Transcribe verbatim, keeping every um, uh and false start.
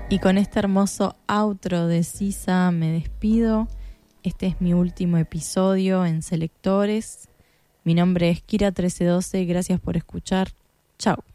Y con este hermoso outro de Sisa me despido. Este es mi último episodio en Selectores. Mi nombre es Kira trece doce. Gracias por escuchar. Chao.